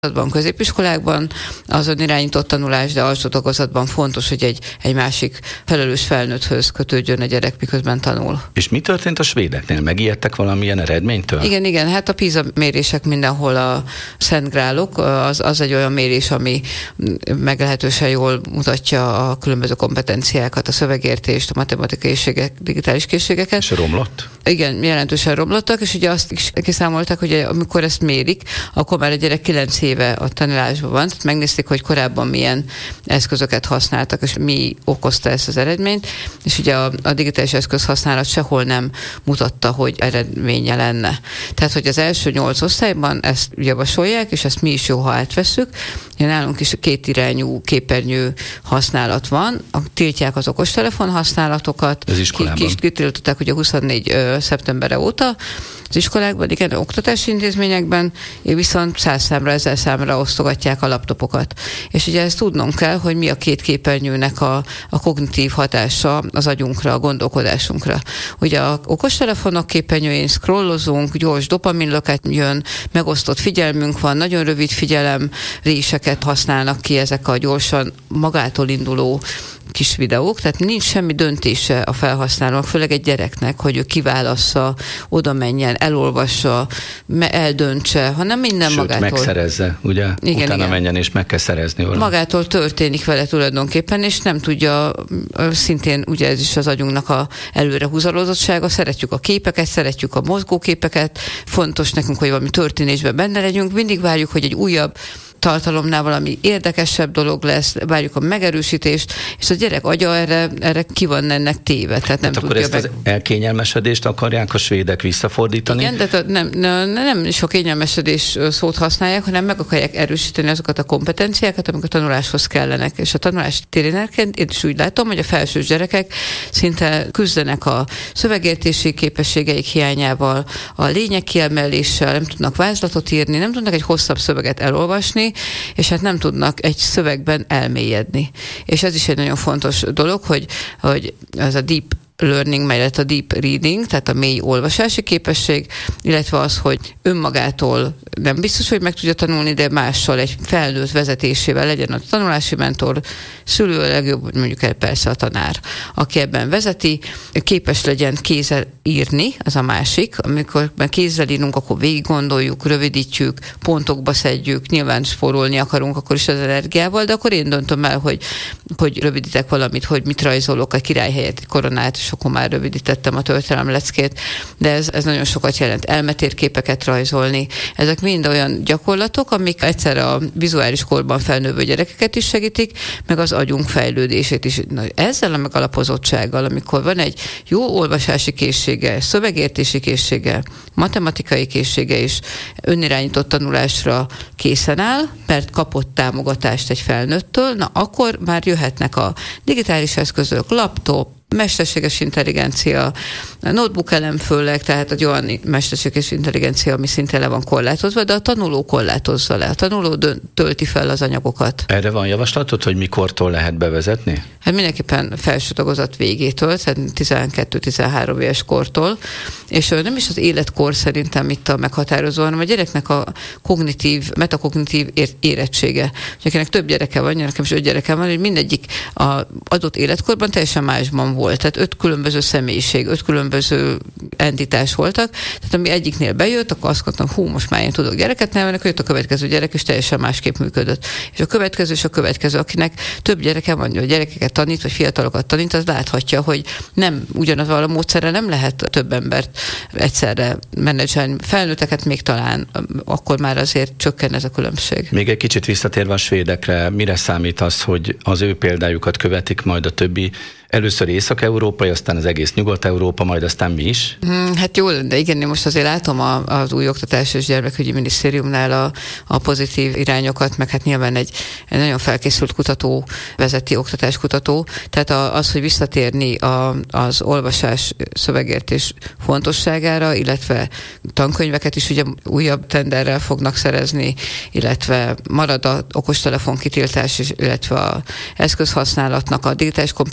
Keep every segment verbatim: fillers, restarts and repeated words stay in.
középiskolákban az önirányított tanulás, de alsó tagozatban fontos, hogy egy, egy másik felelős felnőtthöz kötődjön a gyerek, miközben tanul. És mi történt a svédeknél? Megijedtek valamilyen eredménytől? Igen, igen, hát a PISA mérések mindenhol a szent grálok, az, az egy olyan mérés, ami meglehetősen jól mutatja a különböző kompetenciákat, a szövegértést, a matematikai készségek, digitális készségeket. És romlott? Igen, jelentősen romlottak, és ugye azt is kiszámolták, hogy amikor ezt mérik, akkor már a gyerek kilenc éve a tanulásban van, tehát megnézték, hogy korábban milyen eszközöket használtak, és mi okozta ezt az eredményt, és ugye a, a digitális eszköz használat sehol nem mutatta, hogy eredménye lenne. Tehát, hogy az első nyolc osztályban ezt javasolják, és ezt mi is jó, ha átvesszük. Nálunk is kétirányú képernyő használat van, tiltják az okostelefon használatokat. Az iskolában? Kitiltották ugye huszonnégy szeptembere óta az iskolákban, igen, oktatási intézményekben, viszont száz számra, ezer számra osztogatják a laptopokat. És ugye ezt tudnunk kell, hogy mi a két képernyőnek a, a kognitív hatása az agyunkra, a gondolkodásunkra. Ugye a okostelefonok képernyőjén scrollozunk, gyors dopaminlöket jön, megosztott figyelmünk van, nagyon rövid figyelem réseket használnak ki ezek a gyorsan magától induló kis videók, tehát nincs semmi döntése a felhasználónak, főleg egy gyereknek, hogy ő kiválassza, oda menjen, elolvassa, eldöntse, hanem minden Sőt, magától. megszerezze, ugye? Igen, Utána igen. menjen és meg kell szerezni valamit. Magától történik vele tulajdonképpen, és nem tudja, szintén ugye ez is az agyunknak a előre húzalódottsága, szeretjük a képeket, szeretjük a mozgóképeket, fontos nekünk, hogy valami történésben benne legyünk, mindig várjuk, hogy egy újabb tartalomnál valami érdekesebb dolog lesz, várjuk a megerősítést, és a gyerek agya erre, erre ki van ennek téve. Tehát nem hát akkor tudja ezt meg... az elkényelmesedést akarják a svédek visszafordítani? Igen, de nem, nem, nem sok kényelmesedés szót használják, hanem meg akarják erősíteni azokat a kompetenciákat, amik a tanuláshoz kellenek. És a tanulás trénerként én is úgy látom, hogy a felsős gyerekek szinte küzdenek a szövegértési képességeik hiányával, a lényegkiemeléssel, nem tudnak vázlatot írni, nem tudnak egy hosszabb szöveget elolvasni, és hát nem tudnak egy szövegben elmélyedni. És ez is egy nagyon fontos dolog, hogy, hogy ez a deep learning, mellett a deep reading, tehát a mély olvasási képesség, illetve az, hogy önmagától nem biztos, hogy meg tudja tanulni, de mással egy felnőtt vezetésével legyen a tanulási mentor, szülő a legjobb, mondjuk el persze a tanár, aki ebben vezeti, képes legyen kézzel írni, az a másik, amikor már kézzel írunk, akkor végig gondoljuk, rövidítjük, pontokba szedjük, nyilván spórolni akarunk, akkor is az energiával, de akkor én döntöm el, hogy, hogy rövidítek valamit, hogy mit rajzolok, a király helyett egy koronát, és akkor már rövidítettem a történelem leckét, de ez, ez nagyon sokat jelent. Elmetérképeket rajzolni. Ezek mind olyan gyakorlatok, amik egyszerre a vizuális korban felnővő gyerekeket is segítik, meg az agyunk fejlődését is. Na, ezzel a megalapozottsággal, amikor van egy jó olvasási készsége, szövegértési készsége, matematikai készsége is önirányított tanulásra készen áll, mert kapott támogatást egy felnőttől, na akkor már jöhetnek a digitális eszközök, laptop, mesterséges intelligencia, notebook elem főleg, tehát egy olyan mesterséges intelligencia, ami szintén le van korlátozva, de a tanuló korlátozza le. A tanuló dönt, tölti fel az anyagokat. Erre van javaslatod, hogy mikortól lehet bevezetni? Hát mindenképpen felső tagozat végétől, tehát tizenkettő-tizenhárom éves kortól, és nem is az életkor szerintem itt a meghatározó, hanem a gyereknek a kognitív, metakognitív érettsége. Akinek több gyereke van, nekem is öt gyereke van, hogy mindegyik az adott életkorban teljesen másban volt. Tehát öt különböző személyiség, öt különböző entitás voltak. Tehát ami egyiknél bejött, akkor azt mondtam, hú, most már én tudok gyereket nevelni, akkor jött a következő gyerek, és teljesen másképp működött. És a következő, és a következő, akinek több gyereke van, hogy gyerekeket tanít, vagy fiatalokat tanít, az láthatja, hogy nem ugyanaz a módszerrel nem lehet több embert egyszerre menedzselni. Felnőtteket még talán, akkor már azért csökken ez a különbség. Még egy kicsit visszatérve a svédekre, mire számít az, hogy az ő példájukat követik majd a többi, először Észak-Európai, aztán az egész Nyugat-Európa, majd aztán mi is? Hmm, hát jó, de igen, én most azért látom a, az új oktatás és gyermekügyi minisztériumnál a, a pozitív irányokat, meg hát nyilván egy, egy nagyon felkészült kutató vezeti oktatáskutató. Tehát a, az, hogy visszatérni a, az olvasás, szövegértés fontosságára, illetve tankönyveket is ugye újabb tenderrel fognak szerezni, illetve marad a okostelefon kitiltás, illetve az eszközhasználatnak, a digitális kompetenciának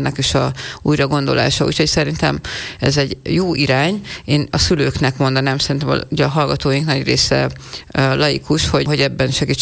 rendszernek is a újragondolása. Úgyhogy szerintem ez egy jó irány. Én a szülőknek mondanám, szerintem hogy a hallgatóink nagy része laikus, hogy, hogy ebben segítsen